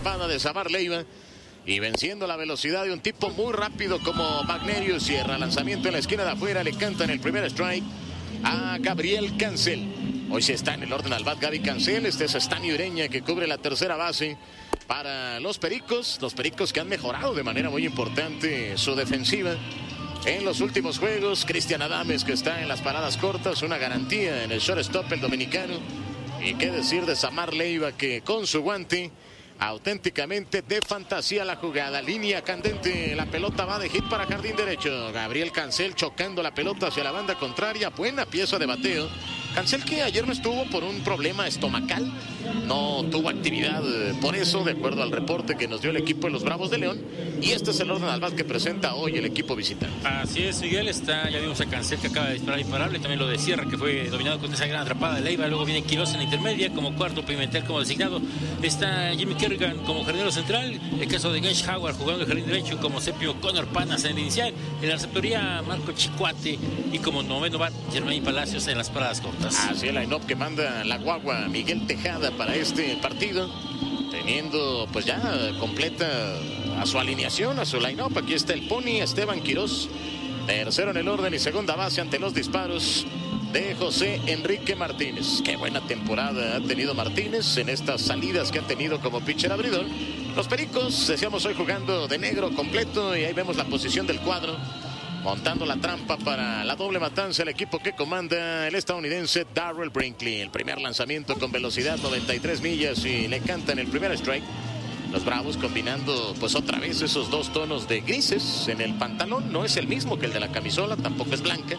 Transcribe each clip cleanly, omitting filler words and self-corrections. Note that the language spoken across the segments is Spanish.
atrapada de Samar Leiva. Y venciendo la velocidad de un tipo muy rápido como Magnerius Sierra. Lanzamiento en la esquina de afuera. Le cantan el primer strike a Gabriel Cancel. Hoy sí está en el orden al bat Gaby Cancel. Este es Stanley Ureña que cubre la tercera base para los Pericos. Los Pericos que han mejorado de manera muy importante su defensiva en los últimos juegos. Cristian Adames que está en las paradas cortas. Una garantía en el shortstop el dominicano. Y qué decir de Samar Leiva que con su guante auténticamente de fantasía la jugada. Línea candente, la pelota va de hit para jardín derecho. Gabriel Cancel chocando la pelota hacia la banda contraria. Buena pieza de bateo. Cancel que ayer no estuvo por un problema estomacal. No tuvo actividad por eso, de acuerdo al reporte que nos dio el equipo de los Bravos de León. Y este es el orden al bat que presenta hoy el equipo visitante. Así es, Miguel. Ya vimos a Cancel que acaba de disparar imparable. También lo de Sierra que fue dominado con esa gran atrapada de Leiva. Luego viene Quiroz en la intermedia como cuarto, Pimentel como designado. Está Jimmy Kerrigan como jardinero central. El caso de Gash Howard jugando el jardín derecho como séptimo Connor Panas en el inicial. En la receptoría Marco Chicuate y como noveno bat Germain Palacios en las paradas cortas. Así el line-up que manda la guagua Miguel Tejada para este partido, teniendo pues ya completa a su alineación, a su line-up. Aquí está el Pony Esteban Quiroz, tercero en el orden y segunda base ante los disparos de José Enrique Martínez. Qué buena temporada ha tenido Martínez en estas salidas que ha tenido como pitcher abridor. Los Pericos, decíamos hoy jugando de negro completo y ahí vemos la posición del cuadro. Montando la trampa para la doble matanza el equipo que comanda el estadounidense Darrell Brinkley. El primer lanzamiento con velocidad 93 millas y le cantan el primer strike. Los Bravos combinando pues otra vez esos dos tonos de grises en el pantalón. No es el mismo que el de la camisola, tampoco es blanca.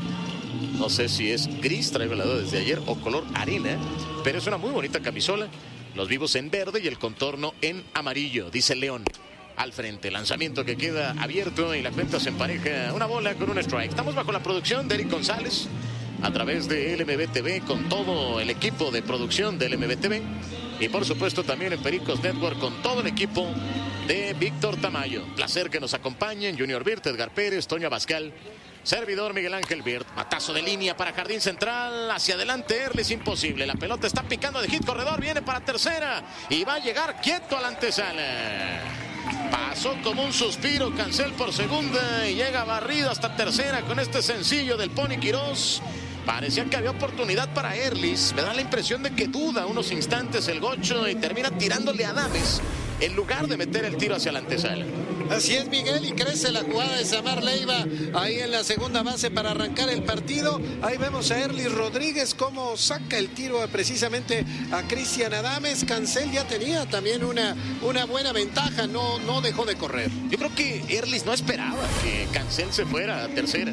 No sé si es gris, traigo la duda desde ayer, o color arena, pero es una muy bonita camisola. Los vivos en verde y el contorno en amarillo, dice León. Al frente, lanzamiento que queda abierto y la cuenta se empareja. Una bola con un strike. Estamos bajo la producción de Eric González a través de LMB TV con todo el equipo de producción de LMB TV. Y por supuesto también en Pericos Network con todo el equipo de Víctor Tamayo. Placer que nos acompañen Junior Birt, Edgar Pérez, Toño Abascal, servidor Miguel Ángel Birt. Matazo de línea para jardín central. Hacia adelante Erles, imposible. La pelota está picando de hit, corredor viene para tercera y va a llegar quieto a la antesala. Pasó como un suspiro Cancel por segunda y llega barrido hasta tercera con este sencillo del Pony Quiroz. Parecía que había oportunidad para Erlis. Me da la impresión de que duda unos instantes el gocho y termina tirándole a Adames en lugar de meter el tiro hacia la antesala. Así es, Miguel, y crece la jugada de Samar Leiva ahí en la segunda base para arrancar el partido. Ahí vemos a Erlis Rodríguez cómo saca el tiro precisamente a Cristian Adames. Cancel ya tenía también una buena ventaja, no dejó de correr. Yo creo que Erlis no esperaba que Cancel se fuera a tercera,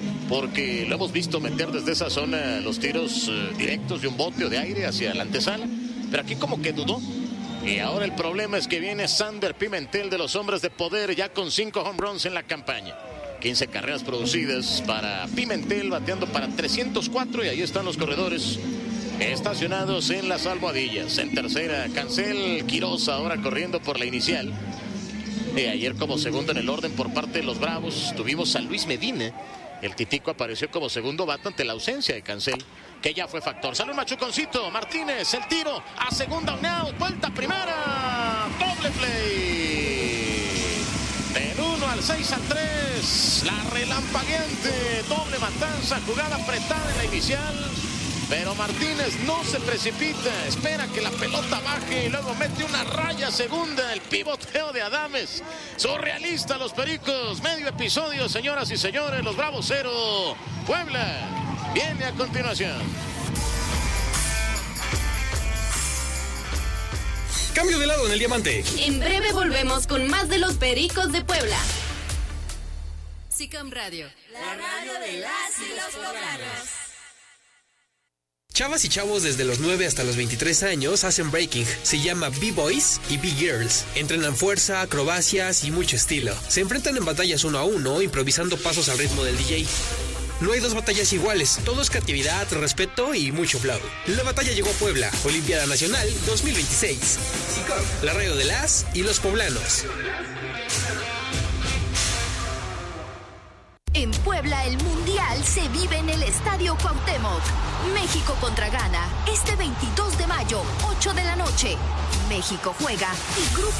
porque lo hemos visto meter desde esa zona los tiros directos de un bote o de aire hacia la antesala, pero aquí como que dudó. Y ahora el problema es que viene Sander Pimentel de los Hombres de Poder ya con 5 home runs en la campaña. 15 carreras producidas para Pimentel, bateando para 304 y ahí están los corredores estacionados en las almohadillas. En tercera, Cancel, Quiroz ahora corriendo por la inicial. Ayer como segundo en el orden por parte de los Bravos tuvimos a Luis Medina. El Titico apareció como segundo bate ante la ausencia de Cancel, que ya fue factor. Sale un machuconcito, Martínez, el tiro a segunda, un out, vuelta a primera, doble play. Del 1 al 6 al 3, la relampagueante, doble matanza, jugada apretada en la inicial. Pero Martínez no se precipita, espera que la pelota baje y luego mete una raya segunda. El pivoteo de Adames. Surrealista los Pericos. Medio episodio, señoras y señores. Los Bravos 0. Puebla viene a continuación. Cambio de lado en el diamante. En breve volvemos con más de los Pericos de Puebla. SICAM Radio. La radio de las y los poblanos. Chavas y chavos desde los 9 hasta los 23 años hacen breaking. Se llama B-Boys y B-Girls. Entrenan fuerza, acrobacias y mucho estilo. Se enfrentan en batallas 1 a 1, improvisando pasos al ritmo del DJ. No hay dos batallas iguales, todo es creatividad, respeto y mucho flow. La batalla llegó a Puebla, Olimpiada Nacional 2026. La radio de las y los poblanos. En Puebla el Mundial se vive en el Estadio Cuauhtémoc. México contra Ghana, este 22 de mayo, 8 de la noche. México juega y Grupo